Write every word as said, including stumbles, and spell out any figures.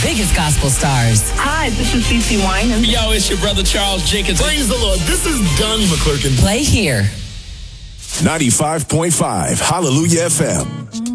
biggest gospel stars. Hi, this is CeCe Winans. Yo, it's your brother Charles Jenkins. Praise the Lord. This is Don McClurkin. Play here. ninety-five point five Hallelujah F M.